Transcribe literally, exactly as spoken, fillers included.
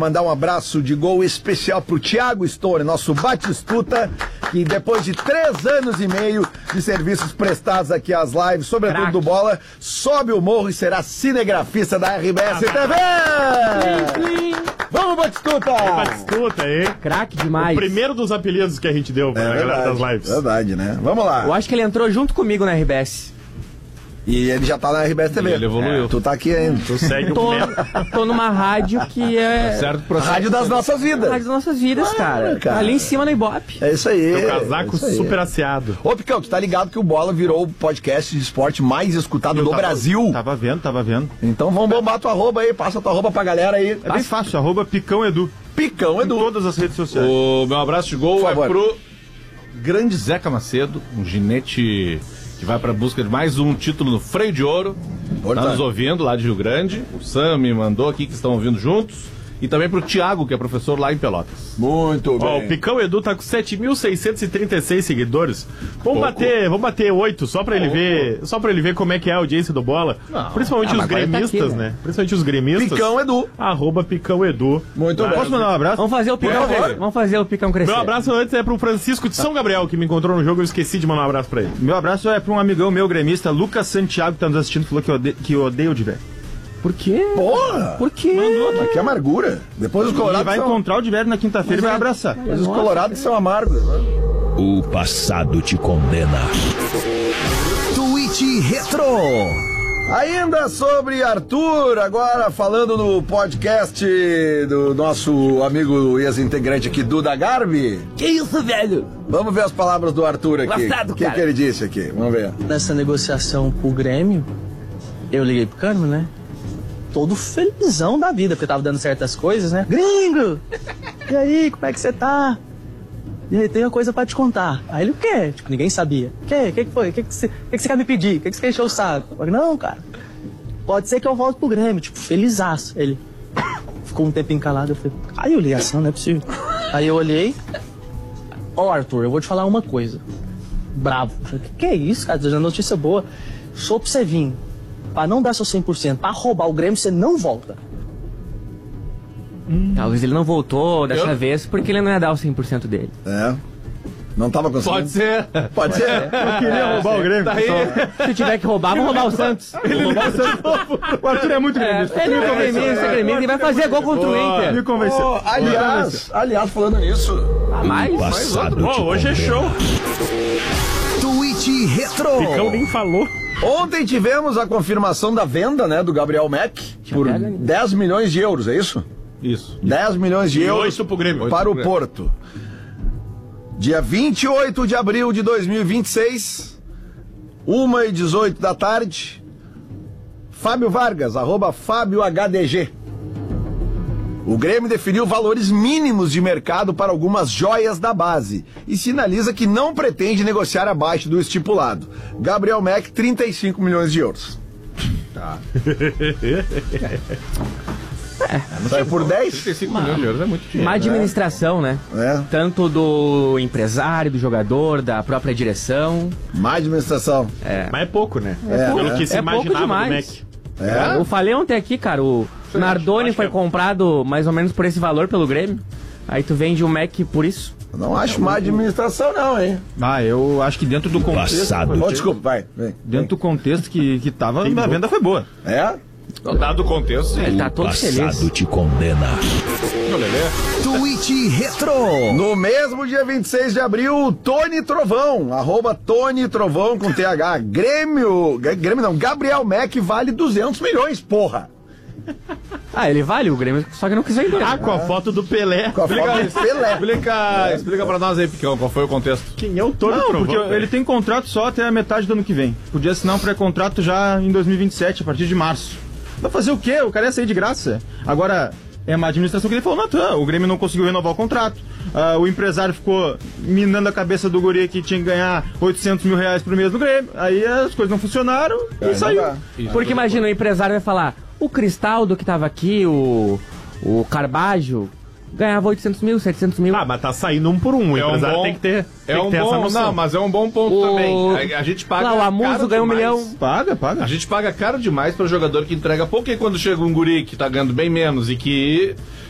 Mandar um abraço de gol especial pro Thiago Stone, nosso batistuta, que depois de três anos e meio de serviços prestados aqui às lives, sobretudo Crack. do Bola, sobe o morro e será cinegrafista da R B S T V! Plim, plim. Vamos, Batistuta! É Batistuta, hein? Craque demais. O primeiro dos apelidos que a gente deu pra é galera das lives. Verdade, né? Vamos lá. Eu acho que ele entrou junto comigo na R B S. E ele já tá na R B S T V. E ele evoluiu. É, tu tá aqui ainda. Tu segue tô, o mesmo. Tô numa rádio que é... Certo processo. Rádio das nossas vidas. Rádio das nossas vidas, ah, cara. cara. Ali em cima no Ibope. É isso aí. Teu casaco é super asseado. Ô, Picão, tu tá ligado que o Bola virou o podcast de esporte mais escutado Eu do tava, Brasil? Tava vendo, tava vendo. Então vamos bombar tua arroba aí, passa tua arroba pra galera aí. É bem fácil, arroba Picão Edu. Picão Edu. Em todas as redes sociais. O meu abraço de gol é pro grande Zeca Macedo, um ginete que vai pra busca de mais um título no Freio de Ouro. Tá nos ouvindo lá de Rio Grande. O Sam me mandou aqui que estão ouvindo juntos. E também pro Thiago, que é professor lá em Pelotas. Muito bem. Ó, o Picão Edu tá com sete mil seiscentos e trinta e seis seguidores. Vamos bater, vamos bater oito só pra ele Pouco. ver, só para ele ver como é que é a audiência do Bola. Não. Principalmente ah, os gremistas, tá aqui, né? né? Principalmente os gremistas. Picão Edu. Arroba Picão Edu. Muito bem. Posso mandar um abraço? Vamos fazer o Picão, vamos fazer o Picão crescer. Meu abraço antes é pro Francisco de São Gabriel, que me encontrou no jogo, eu esqueci de mandar um abraço pra ele. Meu abraço é pra um amigão meu gremista, Lucas Santiago, que tá nos assistindo, falou que odeia, que odeia o Diver. Por quê? Porra! Por quê? Mandou, que amargura. Depois os colorados Ele vai são... encontrar o Diver na quinta-feira e vai abraçar. Mas os colorados são amargos. O passado te condena. Tweet Retro. Ainda sobre Arthur, agora falando no podcast do nosso amigo ex-integrante aqui, Duda Garbi. Que isso, velho? Vamos ver as palavras do Arthur aqui. O que, que ele disse aqui? Vamos ver. Nessa negociação pro Grêmio, eu liguei pro Cano, né? Todo felizão da vida, porque tava dando certas coisas, né? Gringo! E aí, como é que você tá? E aí, tem uma coisa pra te contar. Aí ele, o quê? Tipo, ninguém sabia. O quê? O que que foi? O que que você, que que você quer me pedir? O que que você quer encher o saco? Eu falei, não, cara, pode ser que eu volte pro Grêmio. Tipo, felizaço. Ele ficou um tempo encalado. Eu falei, caiu ligação, não é possível. Aí eu olhei. Ó, oh, Arthur, eu vou te falar uma coisa. Bravo. Eu falei, que que é isso, cara? Dando notícia boa. Sou pra você vir. Pra não dar seu cem por cento, pra roubar o Grêmio, você não volta. Hum. Talvez ele não voltou dessa eu? vez porque ele não ia dar o cem por cento dele. É. Não tava conseguindo. Pode ser. Pode ser. Eu queria roubar o Grêmio. Tá aí. Se tiver que roubar, vamos roubar o Santos. Ele roubar o Santos. O Arthur é muito gremista. É, ele é gremista, é gremista e vai fazer gol contra o Inter. Me convenceu. Oh, aliás, aliás, falando nisso. Ah, mais? mais outro. Oh, hoje é show. Tweet Retro. Picão nem falou. Ontem tivemos a confirmação da venda, né, do Gabriel Mack por dez milhões de euros, é isso? Isso. dez milhões de euros pro Grêmio. para o Porto. Dia vinte e oito de abril de dois mil e vinte e seis, uma e dezoito da tarde, Fábio Vargas, arroba Fábio H D G. O Grêmio definiu valores mínimos de mercado para algumas joias da base e sinaliza que não pretende negociar abaixo do estipulado. Gabriel Mack, trinta e cinco milhões de euros. Tá. É, sai por dez? trinta e cinco milhões de euros é muito dinheiro. Uma administração, né? É. Tanto do empresário, do jogador, da própria direção. Má administração. É. Mas é pouco, né? É, Pelo é. que se É pouco imaginava do demais. Mac. É. Eu falei ontem aqui, cara, o Nardoni foi comprado mais ou menos por esse valor pelo Grêmio. Aí tu vende o Mac por isso. Eu não acho má administração, não, hein? Ah, eu acho que dentro do contexto... Passado. Oh, desculpa, vai. Vem, Dentro vem. do contexto que, que tava, a venda foi boa. É? Dado o contexto, sim. Ele tá todo Passado feliz. te condena. Tweet Retro. No mesmo dia vinte e seis de abril, Tony Trovão, arroba Tony Trovão com T H. Grêmio, Grêmio não, Gabriel Mack vale duzentos milhões, porra. Ah, ele vale o Grêmio, só que não quis vender. Ah, com a foto do Pelé. Com a foto do Pelé. Explica, explica pra nós aí, Picão, qual foi o contexto. Quem é o Tony Não, Trovão? porque ele tem contrato só até a metade do ano que vem. Podia assinar um pré-contrato já em dois mil e vinte e sete, a partir de março. Vai fazer o quê? O cara ia sair de graça. Agora, é uma administração que ele falou, Natan, o Grêmio não conseguiu renovar o contrato. Uh, o empresário ficou minando a cabeça do guri que tinha que ganhar oitocentos mil reais por mês no Grêmio. Aí as coisas não funcionaram e É, saiu. Porque imagina, o empresário vai falar, o Cristaldo que tava aqui, o, o Carbajo, ganhava oitocentos mil, setecentos mil. Ah, mas tá saindo um por um. O É um empresário bom, tem que ter, é tem um que ter essa bom, noção. não, mas é um bom ponto O- também. A, a gente paga Lá, o Amuso caro ganhou um demais. milhão. Paga, paga. A gente paga caro demais para jogador que entrega pouco, e quando chega um guri que tá ganhando bem menos e que